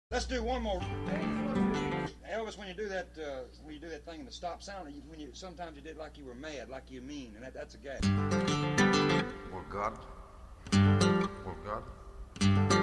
Let's do one more. Elvis, when you do that thing in the stop sound, sometimes you did like you were mad, like you mean, and that's a gag. For God. For God.